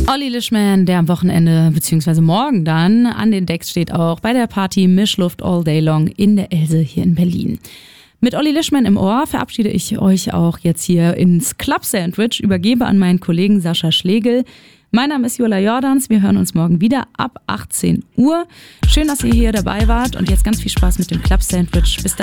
Olli Lischman, der am Wochenende bzw. morgen dann an den Decks steht, auch bei der Party Mischluft All Day Long in der Else hier in Berlin. Mit Olli Lischman im Ohr verabschiede ich euch auch jetzt hier ins Club Sandwich, übergebe an meinen Kollegen Sascha Schlegel. Mein Name ist Jola Jordans, wir hören uns morgen wieder ab 18 Uhr. Schön, dass ihr hier dabei wart und jetzt ganz viel Spaß mit dem Club Sandwich. Bis dahin.